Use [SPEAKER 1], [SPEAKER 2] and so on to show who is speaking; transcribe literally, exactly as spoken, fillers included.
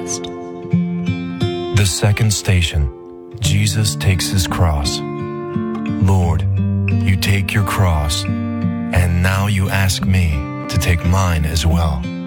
[SPEAKER 1] Christ.
[SPEAKER 2] The second station, Jesus takes his cross. Lord, you take your cross, and now you ask me to take mine as well.